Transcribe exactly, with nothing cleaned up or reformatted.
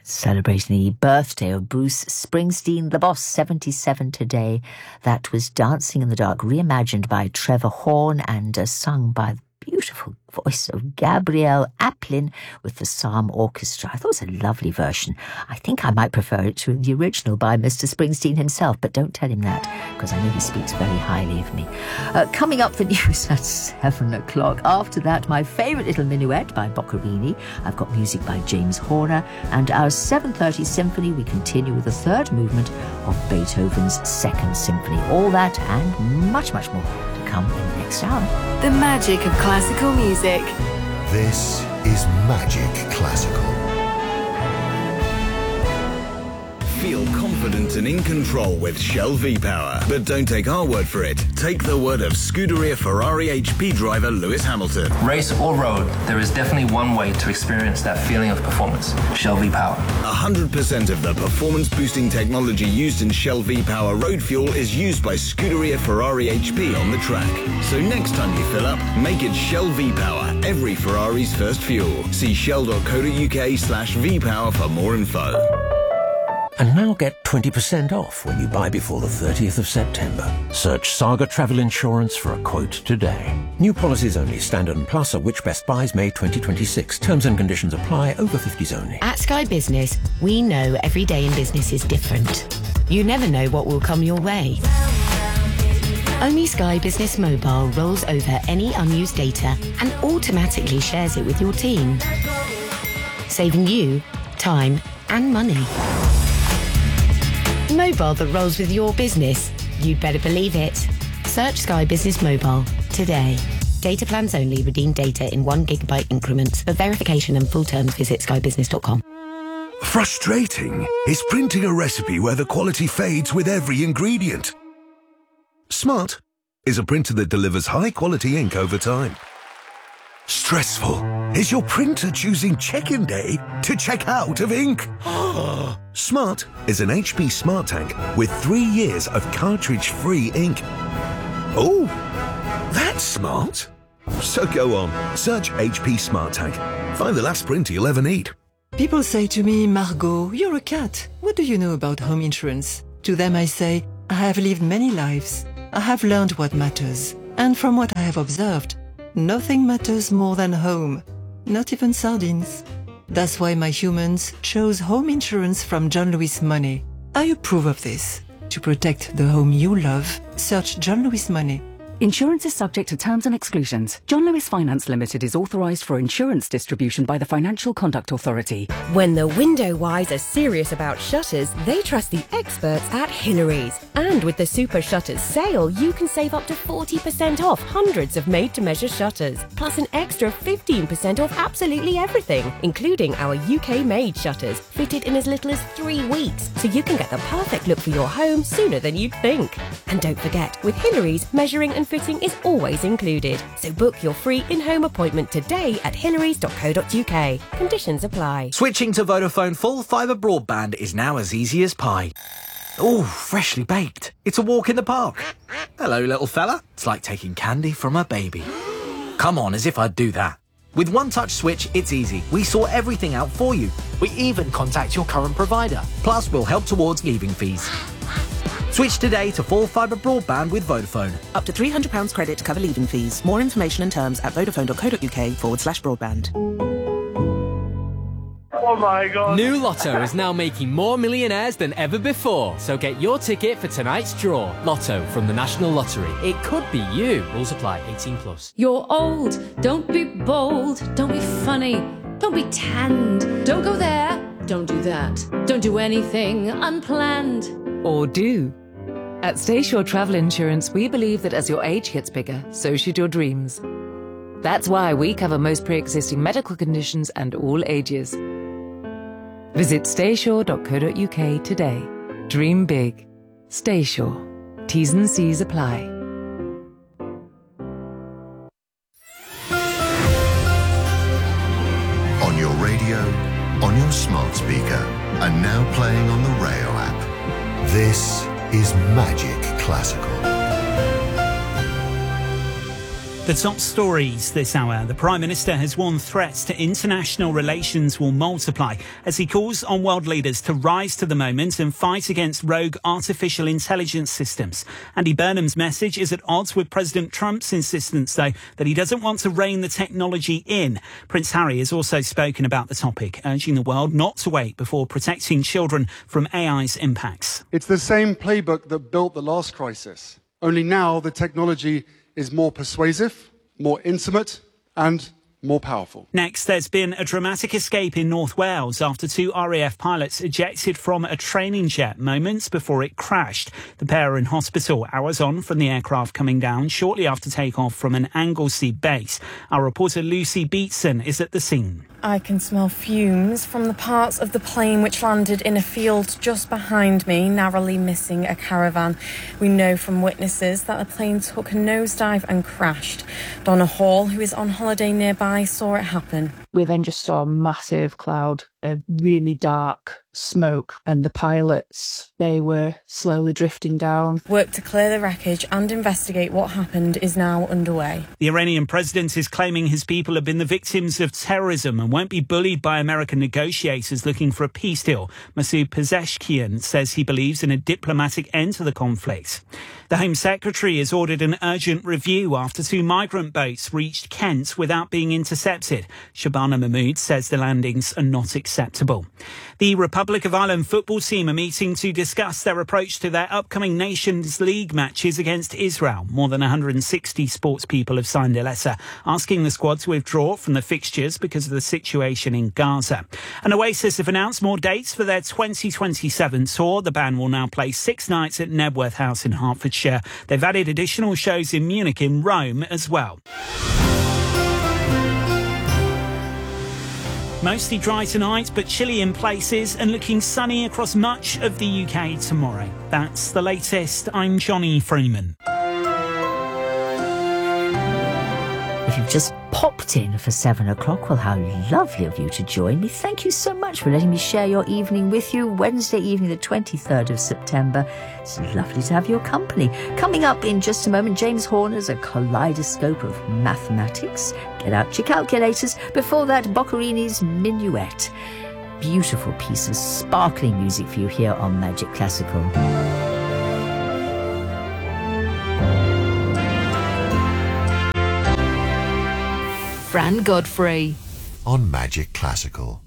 Celebrating the birthday of Bruce Springsteen, the boss, seventy-seven today. That was Dancing in the Dark, reimagined by Trevor Horn and uh, sung by the beautiful voice of Gabrielle Aplin with the Psalm Orchestra. I thought it was a lovely version. I think I might prefer it to the original by Mister Springsteen himself, but don't tell him that, because I know he speaks very highly of me. Uh, coming up, the news at seven o'clock. After that, my favourite little minuet by Boccherini. I've got music by James Horner. And our seven thirty symphony, we continue with the third movement of Beethoven's Second Symphony. All that and much, much more to come in the next hour. The magic of classical music. This is Magic Classical. Feel confident and in control with Shell V-Power. But don't take our word for it. Take the word of Scuderia Ferrari H P driver Lewis Hamilton. Race or road, there is definitely one way to experience that feeling of performance. Shell V-Power. one hundred percent of the performance-boosting technology used in Shell V-Power road fuel is used by Scuderia Ferrari H P on the track. So next time you fill up, make it Shell V-Power, every Ferrari's first fuel. See shell.co.uk slash V-Power for more info. And now get twenty percent off when you buy before the thirtieth of September. Search Saga Travel Insurance for a quote today. New policies only. Standard and Plus, of which Best Buys May twenty twenty-six. Terms and conditions apply. Over fifties only. At Sky Business, we know every day in business is different. You never know what will come your way. Only Sky Business Mobile rolls over any unused data and automatically shares it with your team, saving you time and money. Mobile that rolls with your business. You'd better believe it. Search Sky Business Mobile today. Data plans only. Redeem data in one gigabyte increments. For verification and full terms, visit sky business dot com. Frustrating is printing a recipe where the quality fades with every ingredient. Smart is a printer that delivers high-quality ink over time. Stressful is your printer choosing check-in day to check out of ink. Smart is an H P Smart Tank with three years of cartridge-free ink. Oh, that's smart. So go on, search H P Smart Tank. Find the last printer you'll ever need. People say to me, Margot, you're a cat. What do you know about home insurance? To them I say, I have lived many lives. I have learned what matters. And from what I have observed, nothing matters more than home. Not even sardines. That's why my humans chose home insurance from John Lewis Money. I approve of this. To protect the home you love, search John Lewis Money. Insurance is subject to terms and exclusions. John Lewis Finance Limited is authorised for insurance distribution by the Financial Conduct Authority. When the window wise are serious about shutters, they trust the experts at Hillery's. And with the Super Shutters sale, you can save up to forty percent off hundreds of made-to-measure shutters, plus an extra fifteen percent off absolutely everything, including our U K-made shutters, fitted in as little as three weeks, so you can get the perfect look for your home sooner than you'd think. And don't forget, with Hillery's, measuring and fitting is always included. So book your free in-home appointment today at hillarys dot co dot uk. Conditions apply. Switching to Vodafone full fibre broadband is now as easy as pie. Oh, freshly baked. It's a walk in the park. Hello, little fella. It's like taking candy from a baby. Come on, as if I'd do that. With One Touch Switch, it's easy. We sort everything out for you. We even contact your current provider. Plus, we'll help towards leaving fees. Switch today to full fibre broadband with Vodafone. Up to three hundred pounds credit to cover leaving fees. More information and terms at vodafone dot co dot uk forward slash broadband. Oh my God. New Lotto is now making more millionaires than ever before. So get your ticket for tonight's draw. Lotto from the National Lottery. It could be you. Rules apply. eighteen plus. You're old. Don't be bold. Don't be funny. Don't be tanned. Don't go there. Don't do that. Don't do anything unplanned. Or do. At Stayshore Travel Insurance, we believe that as your age gets bigger, so should your dreams. That's why we cover most pre-existing medical conditions and all ages. Visit stayshore dot co dot uk today. Dream big. Stayshore. T's and C's apply. On your radio, on your smart speaker, and now playing on the Rayo app. This is Magic Classical. The top stories this hour. The Prime Minister has warned threats to international relations will multiply as he calls on world leaders to rise to the moment and fight against rogue artificial intelligence systems. Andy Burnham's message is at odds with President Trump's insistence, though, that he doesn't want to rein the technology in. Prince Harry has also spoken about the topic, urging the world not to wait before protecting children from A I's impacts. It's the same playbook that built the last crisis. Only now the technology is more persuasive, more intimate, and more powerful. Next, there's been a dramatic escape in North Wales after two R A F pilots ejected from a training jet moments before it crashed. The pair are in hospital hours on from the aircraft coming down shortly after takeoff from an Anglesey base. Our reporter Lucy Beatson is at the scene. I can smell fumes from the parts of the plane which landed in a field just behind me, narrowly missing a caravan. We know from witnesses that the plane took a nosedive and crashed. Donna Hall, who is on holiday nearby, saw it happen. We then just saw a massive cloud of really dark smoke, and the pilots, they were slowly drifting down. Work to clear the wreckage and investigate what happened is now underway. The Iranian president is claiming his people have been the victims of terrorism and won't be bullied by American negotiators looking for a peace deal. Masoud Pezeshkian says he believes in a diplomatic end to the conflict. The Home Secretary has ordered an urgent review after two migrant boats reached Kent without being intercepted. Shabana Mahmood says the landings are not acceptable. The Republic of Ireland football team are meeting to discuss their approach to their upcoming Nations League matches against Israel. More than one hundred sixty sports people have signed a letter asking the squad to withdraw from the fixtures because of the situation in Gaza. And Oasis have announced more dates for their twenty twenty-seven tour. The band will now play six nights at Nebworth House in Hertfordshire. They've added additional shows in Munich and Rome as well. Mostly dry tonight, but chilly in places and looking sunny across much of the U K tomorrow. That's the latest. I'm Johnny Freeman. If you've just popped in for seven o'clock, well, how lovely of you to join me. Thank you so much for letting me share your evening with you. Wednesday evening, the twenty-third of September. It's lovely to have your company. Coming up in just a moment, James Horner's A Kaleidoscope of Mathematics. Get out your calculators. Before that, Boccherini's Minuet. Beautiful piece of sparkling music for you here on Magic Classical. Fran Godfrey on Magic Classical.